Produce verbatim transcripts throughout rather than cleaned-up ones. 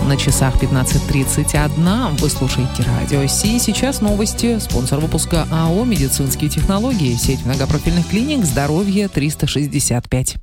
На часах пятнадцать тридцать один. Вы слушаете Радио Си. Сейчас новости. Спонсор выпуска АО «Медицинские технологии». Сеть многопрофильных клиник «Здоровье триста шестьдесят пять».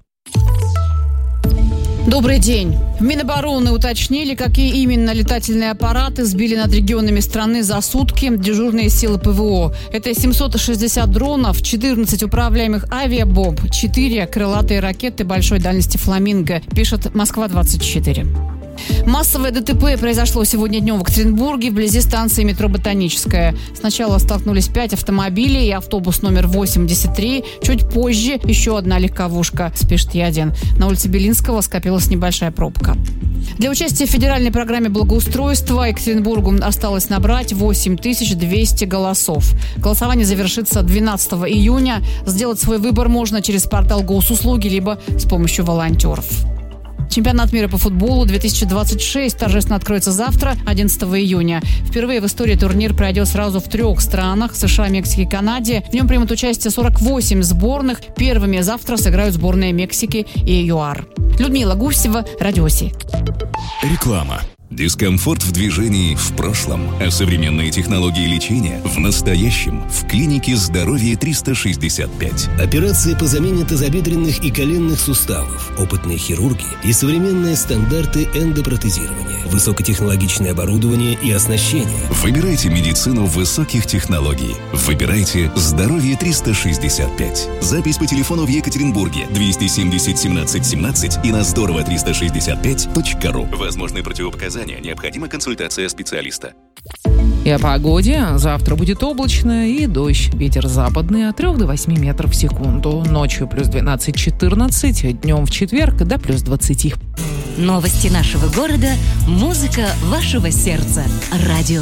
Добрый день. В Минобороны уточнили, какие именно летательные аппараты сбили над регионами страны за сутки дежурные силы ПВО. Это семьсот шестьдесят дронов, четырнадцать управляемых авиабомб, четыре крылатые ракеты большой дальности «Фламинго», пишет Москва двадцать четыре. Массовое ДТП произошло сегодня днем в Екатеринбурге, вблизи станции метро «Ботаническая». Сначала столкнулись пять автомобилей и автобус номер восемьдесят три. Чуть позже еще одна легковушка, спешит Е один. На улице Белинского скопилась небольшая пробка. Для участия в федеральной программе благоустройства Екатеринбургу осталось набрать восемь тысяч двести голосов. Голосование завершится двенадцатого июня. Сделать свой выбор можно через портал Госуслуги, либо с помощью волонтеров. Чемпионат мира по футболу две тысячи двадцать шесть торжественно откроется завтра, одиннадцатого июня. Впервые в истории турнир пройдет сразу в трех странах – США, Мексике и Канаде. В нем примут участие сорок восемь сборных. Первыми завтра сыграют сборные Мексики и ЮАР. Людмила Гусева, Радио Си. Реклама. Дискомфорт в движении в прошлом, а современные технологии лечения в настоящем в клинике «Здоровье триста шестьдесят пять». Операции по замене тазобедренных и коленных суставов, опытные хирурги и современные стандарты эндопротезирования, высокотехнологичное оборудование и оснащение. Выбирайте медицину высоких технологий. Выбирайте «Здоровье триста шестьдесят пять». Запись по телефону в Екатеринбурге двести семьдесят семнадцать семнадцать и на здорово триста шестьдесят пять точка ру. Возможны противопоказания. Необходима консультация специалиста. И о погоде. Завтра будет облачно и дождь. Ветер западный от трёх до восьми метров в секунду. Ночью плюс двенадцать-четырнадцать, днем в четверг до плюс двадцати. Новости нашего города, музыка вашего сердца. Радио